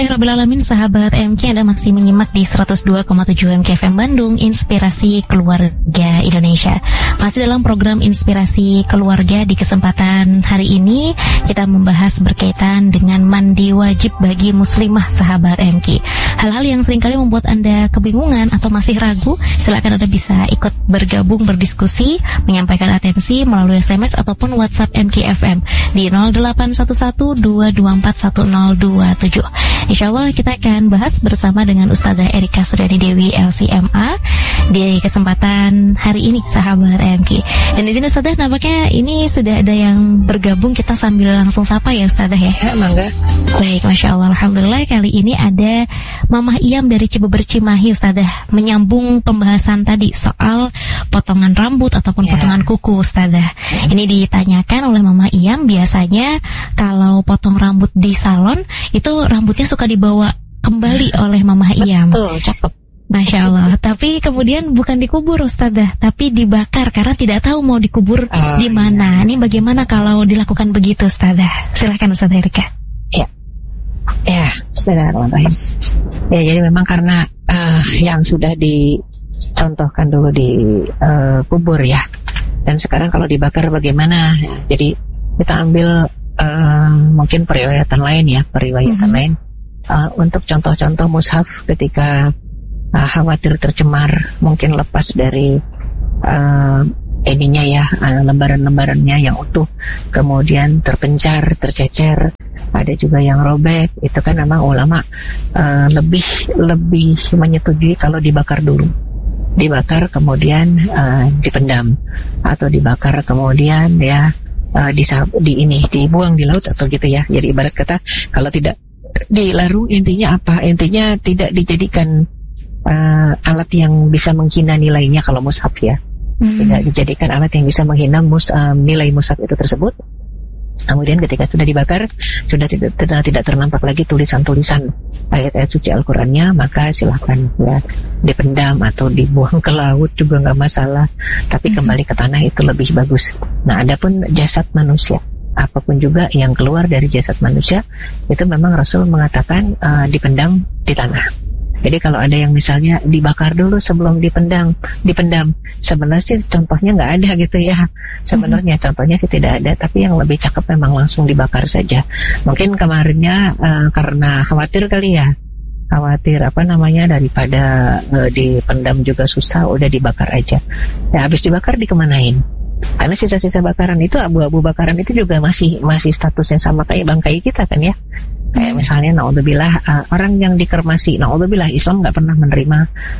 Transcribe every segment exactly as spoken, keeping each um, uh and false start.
Alhamdulillahirrabbilalamin, sahabat M K, Anda masih menyimak di seratus dua koma tujuh M K F M Bandung, Inspirasi Keluarga Indonesia. Masih dalam program Inspirasi Keluarga. Di kesempatan hari ini kita membahas berkaitan dengan mandi wajib bagi muslimah, sahabat M K. Hal-hal yang seringkali membuat Anda kebingungan atau masih ragu, silakan Anda bisa ikut bergabung berdiskusi, menyampaikan atensi melalui S M S ataupun WhatsApp M K F M di nol delapan satu satu dua dua empat satu nol dua tujuh. Insya Allah kita akan bahas bersama dengan Ustazah Erika Suryani Dewi L C M A di kesempatan hari ini, sahabat M K. Dan di sini Ustazah nampaknya ini sudah ada yang bergabung, kita sambil langsung sapa ya Ustazah ya. Ya, mangga. Baik, Masya Allah, Alhamdulillah. Kali ini ada Mamah Iyam dari Cibeber Cimahi, Ustazah, menyambung pembahasan tadi soal potongan rambut ataupun ya. potongan kuku, Ustazah. Ini ditanyakan oleh Mamah Iyam, biasanya kalau potong rambut di salon itu rambutnya suka dibawa kembali oleh Mamah Iyam. Betul, cakep. Masya Allah. Tapi kemudian bukan dikubur Ustazah, tapi dibakar karena tidak tahu mau dikubur uh, di mana. Ini bagaimana kalau dilakukan begitu Ustazah? Silakan Ustazah Erika. Ya, ya, bismillahirrahmanirrahim. Ya, jadi memang karena uh, yang sudah dicontohkan dulu di uh, kubur ya, dan sekarang kalau dibakar bagaimana? Jadi kita ambil uh, mungkin periwayatan lain ya, periwayatan mm-hmm. lain. Uh, untuk contoh-contoh mushaf ketika uh, khawatir tercemar, mungkin lepas dari uh, ininya ya, uh, lembaran-lembarannya yang utuh, kemudian terpencar, tercecer, ada juga yang robek. Itu kan memang ulama uh, lebih lebih menyetujui kalau dibakar dulu, dibakar kemudian uh, dipendam, atau dibakar kemudian ya uh, di, di ini dibuang di laut atau gitu ya. Jadi ibarat kata kalau tidak dilaru, intinya apa? Intinya tidak dijadikan uh, alat yang bisa menghina nilainya kalau mushaf ya. Hmm. Tidak dijadikan alat yang bisa menghina mus, uh, nilai mushaf itu tersebut. Kemudian ketika sudah dibakar, sudah tidak, tidak, tidak ternampak lagi tulisan-tulisan ayat-ayat suci Al-Qurannya, maka silahkan ya dipendam atau dibuang ke laut juga nggak masalah. Tapi hmm. kembali ke tanah itu lebih bagus. Nah, adapun jasad manusia, apapun juga yang keluar dari jasad manusia, itu memang Rasul mengatakan uh, dipendam di tanah. Jadi kalau ada yang misalnya dibakar dulu sebelum dipendam, dipendam, sebenarnya sih contohnya nggak ada gitu ya. Sebenarnya mm-hmm. contohnya sih tidak ada, tapi yang lebih cakep memang langsung dibakar saja. Mungkin kemarinnya uh, karena khawatir kali ya, khawatir apa namanya daripada uh, dipendam juga susah, udah dibakar aja. Ya habis dibakar dikemanain? Karena sisa-sisa bakaran itu, abu-abu bakaran itu juga masih masih statusnya sama kayak bangkai kita kan ya. Kayak misalnya naudzubillah uh, orang yang dikremasi, naudzubillah Islam nggak pernah menerima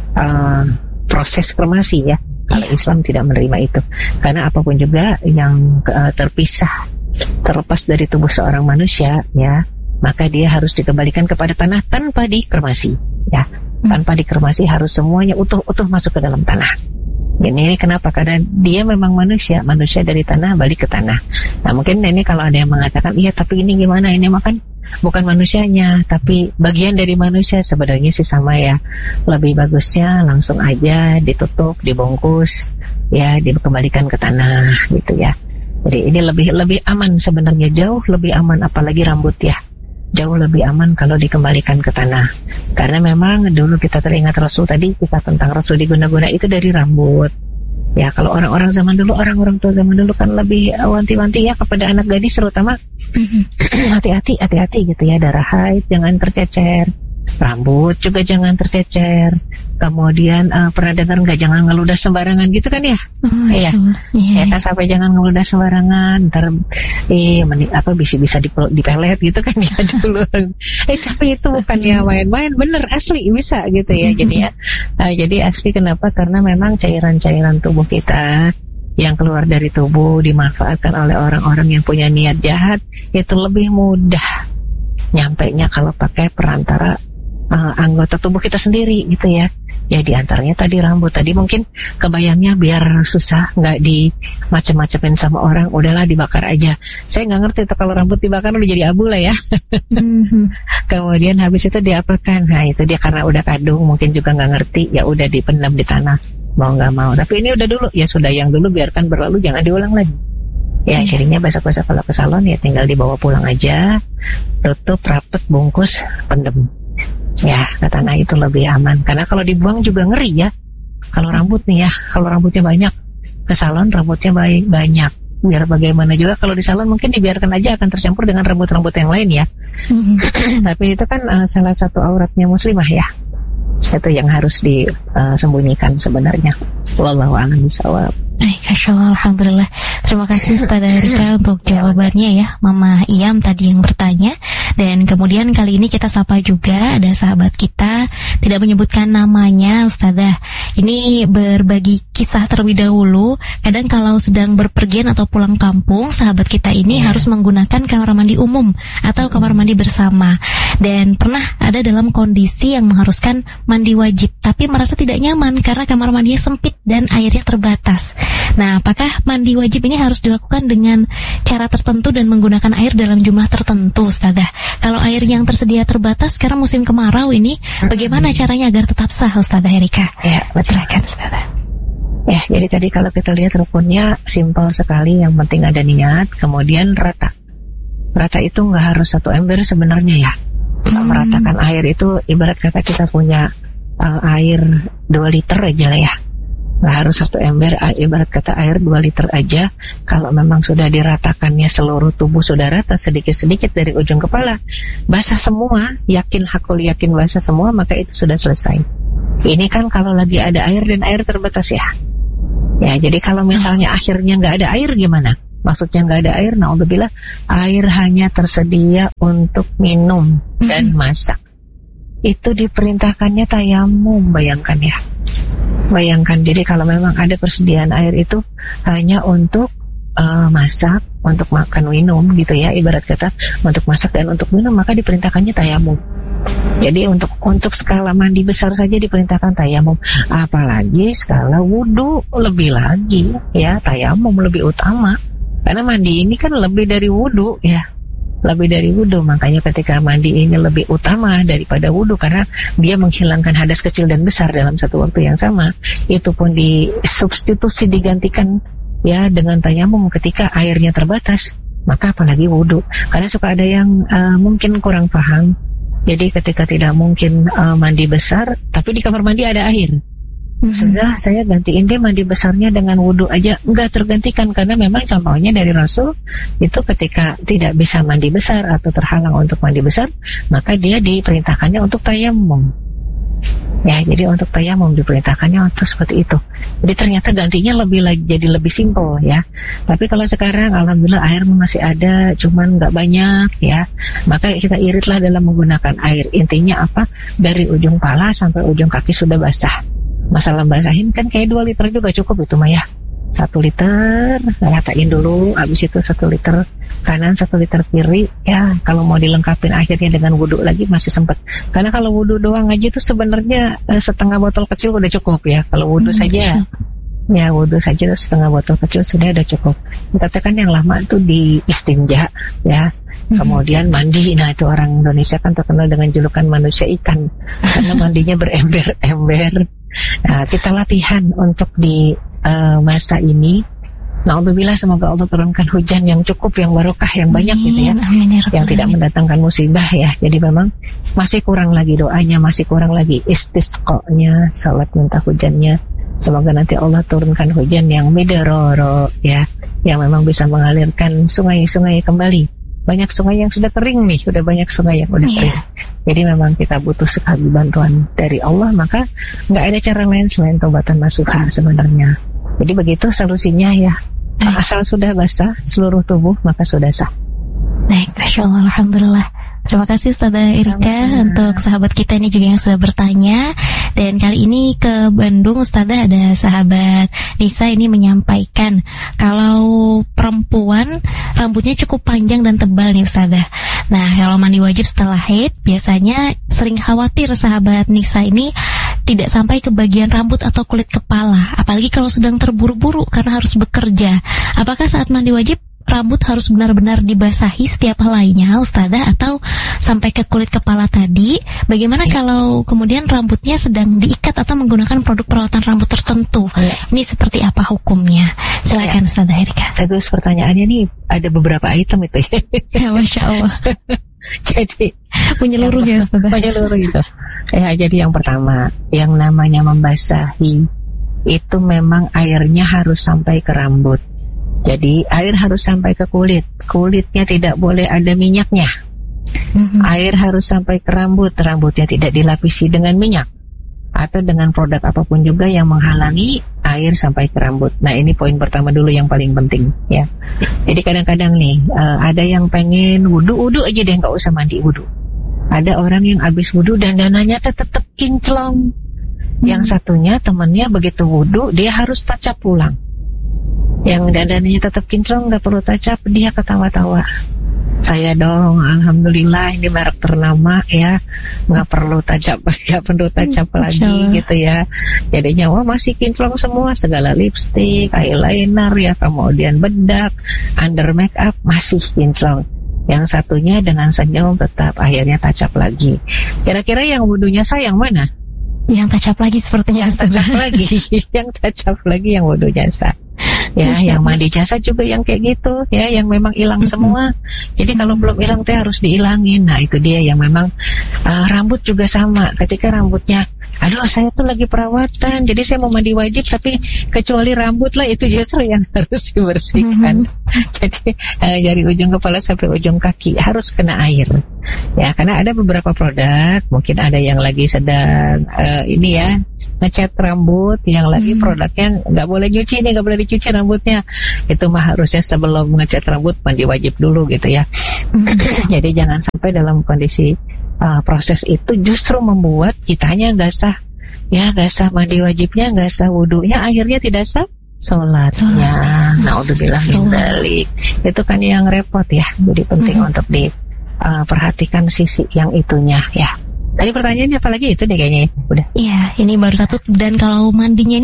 uh, proses kremasi ya. Kalau Islam tidak menerima itu, karena apapun juga yang uh, terpisah, terlepas dari tubuh seorang manusia ya, maka dia harus dikembalikan kepada tanah tanpa dikremasi ya. Tanpa dikremasi harus semuanya utuh-utuh masuk ke dalam tanah. Ini, ini kenapa? Karena dia memang manusia, manusia dari tanah balik ke tanah. Nah mungkin ini kalau ada yang mengatakan, iya tapi ini gimana, ini makan bukan manusianya, tapi bagian dari manusia. Sebenarnya sih sama ya. Lebih bagusnya langsung aja ditutup, dibungkus, ya dikembalikan ke tanah gitu ya. Jadi ini lebih lebih aman sebenarnya, jauh lebih aman, apalagi rambut ya. Jauh lebih aman kalau dikembalikan ke tanah. Karena memang dulu kita teringat Rasul tadi, kita tentang Rasul diguna-guna itu dari rambut. Ya kalau orang-orang zaman dulu, orang-orang tua zaman dulu kan lebih wanti-wanti ya kepada anak gadis terutama. Hati-hati, hati-hati gitu ya, darah haid jangan tercecer, rambut juga jangan tercecer. Kemudian uh, pernah dengar nggak, jangan ngeludah sembarangan gitu kan ya? Oh, iya, yeah. Ya kan, sampai jangan ngeludah sembarangan, ntar eh meni, apa bisa bisa dipelet gitu kan ya dulu. eh tapi itu bukan ya main-main, bener asli bisa gitu ya. Jadi ya, uh, jadi asli kenapa? Karena memang cairan-cairan tubuh kita yang keluar dari tubuh dimanfaatkan oleh orang-orang yang punya niat jahat, itu lebih mudah nyampainya kalau pakai perantara uh, anggota tubuh kita sendiri gitu ya. Ya diantaranya tadi rambut. Tadi mungkin kebayangnya biar susah, nggak di macem-macemin sama orang, udahlah dibakar aja. Saya nggak ngerti tuh kalau rambut dibakar udah jadi abu lah ya. Mm-hmm. Kemudian habis itu diapakan? Nah itu dia karena udah kadung, mungkin juga nggak ngerti, ya udah dipendam di tanah mau nggak mau. Tapi ini udah dulu, ya sudah yang dulu biarkan berlalu, jangan diulang lagi. Ya, jadinya basah-basah kalau ke salon ya tinggal dibawa pulang aja, tutup rapet, bungkus, pendem. Ya, kata anak itu lebih aman. Karena kalau dibuang juga ngeri ya. Kalau rambut nih ya, kalau rambutnya banyak, ke salon rambutnya baik banyak. Biar bagaimana juga kalau di salon mungkin dibiarkan aja akan tercampur dengan rambut-rambut yang lain ya. Mm-hmm. Tapi itu kan uh, salah satu auratnya muslimah ya. Itu yang harus disembunyikan uh, sebenarnya. Wallahu a'lam bishawab. Masya Allah, Alhamdulillah. Terima kasih Ustazah Erika untuk jawabannya ya, Mama Iyam tadi yang bertanya. Dan kemudian kali ini kita sapa juga ada sahabat kita, tidak menyebutkan namanya Ustazah. Ini berbagi kisah terlebih dahulu. Kadang kalau sedang berpergian atau pulang kampung, sahabat kita ini yeah. harus menggunakan kamar mandi umum atau kamar mandi bersama. Dan pernah ada dalam kondisi yang mengharuskan mandi wajib, tapi merasa tidak nyaman karena kamar mandinya sempit dan airnya terbatas. Nah, apakah mandi wajib ini harus dilakukan dengan cara tertentu dan menggunakan air dalam jumlah tertentu, Ustazah? Kalau air yang tersedia terbatas sekarang musim kemarau ini, bagaimana caranya agar tetap sah, Ustazah Erika? Ya, silakan, Ustazah. Ya, jadi tadi kalau kita lihat rukunnya simpel sekali, yang penting ada niat, kemudian rata. Rata itu nggak harus satu ember sebenarnya ya. Hmm. Meratakan air itu ibarat kata kita punya uh, air dua liter aja lah ya. Nggak harus satu ember, ibarat kata air dua liter aja. Kalau memang sudah diratakannya seluruh tubuh sudah rata, sedikit-sedikit dari ujung kepala basah semua, yakin hakul yakin basah semua, maka itu sudah selesai. Ini kan kalau lagi ada air dan air terbatas ya. Ya, jadi kalau misalnya akhirnya nggak ada air gimana? Maksudnya nggak ada air, naudzubillah, air hanya tersedia untuk minum dan masak. Itu diperintahkannya tayamum, bayangkan ya. Bayangkan, jadi kalau memang ada persediaan air itu hanya untuk uh, masak, untuk makan minum gitu ya, ibarat kata untuk masak dan untuk minum, maka diperintahkannya tayamum. Jadi untuk untuk skala mandi besar saja diperintahkan tayamum, apalagi skala wudu lebih lagi ya, tayamum lebih utama. Karena mandi ini kan lebih dari wudu ya. Lebih dari wudu, makanya ketika mandi ini lebih utama daripada wudu karena dia menghilangkan hadas kecil dan besar dalam satu waktu yang sama. Itu pun disubstitusi, digantikan ya dengan tayamum ketika airnya terbatas, maka apalagi wudu. Karena suka ada yang uh, mungkin kurang paham. Jadi ketika tidak mungkin uh, mandi besar, tapi di kamar mandi ada air. Sudah, saya gantiin deh mandi besarnya dengan wudhu aja. Enggak tergantikan, karena memang contohnya dari Rasul itu ketika tidak bisa mandi besar atau terhalang untuk mandi besar, maka dia diperintahkannya untuk tayamum. Ya, jadi untuk tayamum diperintahkannya untuk seperti itu. Jadi ternyata gantinya lebih lagi, jadi lebih simpel ya. Tapi kalau sekarang alhamdulillah air masih ada, cuman nggak banyak ya, maka kita iritlah dalam menggunakan air. Intinya apa? Dari ujung pala sampai ujung kaki sudah basah. Masalah basahin kan kayak dua liter juga cukup itu mah ya. Satu liter ratain dulu, habis itu satu liter kanan, satu liter kiri. Ya kalau mau dilengkapin akhirnya dengan wudhu lagi masih sempat. Karena kalau wudhu doang aja itu sebenarnya eh, setengah botol kecil udah cukup ya. Kalau wudhu hmm, saja ya wudhu saja setengah botol kecil sudah ada cukup. Katakan yang lama itu di istinja ya. Kemudian mandi, nah itu orang Indonesia kan terkenal dengan julukan manusia ikan karena mandinya berember-ember. Nah, kita latihan untuk di uh, masa ini. Na'udzubillah, semoga Allah turunkan hujan yang cukup, yang barokah, yang banyak gitu ya, amin, yang tidak mendatangkan musibah ya. Jadi memang masih kurang lagi doanya, masih kurang lagi istisqonya, salat minta hujannya. Semoga nanti Allah turunkan hujan yang midaroro ya, yang memang bisa mengalirkan sungai-sungai kembali. Banyak sungai yang sudah kering nih, sudah banyak sungai yang sudah yeah. kering. Jadi memang kita butuh sekali bantuan dari Allah, maka nggak ada cara lain selain taubatan nasuha sebenarnya. Jadi begitu solusinya ya. Asal sudah basah seluruh tubuh maka sudah sah. Baik, Masya Allah, Alhamdulillah. Terima kasih Ustazah Erika Sama-sama. Untuk sahabat kita ini juga yang sudah bertanya. Dan kali ini ke Bandung Ustazah ada sahabat Nisa ini menyampaikan kalau perempuan rambutnya cukup panjang dan tebal nih Ustazah. Nah kalau mandi wajib setelah haid biasanya sering khawatir sahabat Nisa ini tidak sampai ke bagian rambut atau kulit kepala, apalagi kalau sedang terburu-buru karena harus bekerja. Apakah saat mandi wajib rambut harus benar-benar dibasahi setiap helainya, Ustazah, atau sampai ke kulit kepala tadi? Bagaimana ya. Kalau kemudian rambutnya sedang diikat atau menggunakan produk perawatan rambut tertentu? Ya. Ini seperti apa hukumnya? Silakan ya. Ustazah Erika. Terus pertanyaannya nih ada beberapa item itu ya. Ya, Masya Allah. Jadi menyeluruh ya, Ustazah. Menyeluruh itu. Ya, jadi yang pertama, yang namanya membasahi itu memang airnya harus sampai ke rambut. Jadi air harus sampai ke kulit. Kulitnya tidak boleh ada minyaknya. Mm-hmm. Air harus sampai ke rambut. Rambutnya tidak dilapisi dengan minyak atau dengan produk apapun juga yang menghalangi air sampai ke rambut. Nah, ini poin pertama dulu yang paling penting ya. Jadi kadang-kadang nih uh, ada yang pengen wudu-wudu aja deh, nggak usah mandi wudu. Ada orang yang habis wudu dan dananya tetap kinclong. Mm-hmm. Yang satunya temannya begitu wudu dia harus touch up pulang. Yang dandannya tetap kinclong, gak perlu touch up, dia ketawa-tawa. Saya dong, alhamdulillah ini merek ternama ya, gak perlu touch up, gak perlu touch up lagi gitu ya. Jadinya wah masih kinclong semua, segala lipstick, eyeliner ya, kemudian bedak, under make up masih kinclong. Yang satunya dengan senyum tetap akhirnya touch up lagi. Kira-kira yang wudunya sah yang mana? Yang touch up lagi sepertinya. Yang touch up lagi, yang touch up lagi yang wudunya sah. Ya, Masya yang mandi jasa juga yang kayak gitu ya, yang memang hilang mm-hmm. semua. Jadi kalau belum hilang teh harus dihilangin. Nah, itu dia yang memang uh, rambut juga sama. Ketika rambutnya, aduh saya tuh lagi perawatan, jadi saya mau mandi wajib, tapi kecuali rambut lah, itu justru yang harus dibersihkan. Mm-hmm. Jadi uh, dari ujung kepala sampai ujung kaki harus kena air. Ya, karena ada beberapa produk, mungkin ada yang lagi sedang uh, ini ya, ngecat rambut, yang lagi hmm. produknya nggak boleh nyuci nih, nggak boleh dicuci rambutnya. Itu mah harusnya sebelum ngecat rambut mandi wajib dulu gitu ya. Hmm. Jadi jangan sampai dalam kondisi uh, proses itu justru membuat kitanya nggak sah, ya nggak sah mandi wajibnya, nggak sah wudunya, akhirnya tidak sah sholatnya. Naudzubillah min dzalik. Itu kan yang repot ya. Jadi penting hmm. untuk diperhatikan uh, sisi yang itunya ya. Tadi pertanyaannya apa lagi itu deh kayaknya ya? Udah. Iya, ini baru satu. Dan kalau mandinya ini